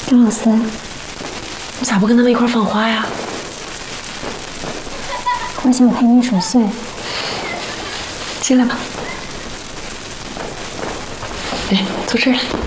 张老师， 你咋不跟他们一块放花呀？ 我想陪你守岁。 进来吧。哎，坐这儿来。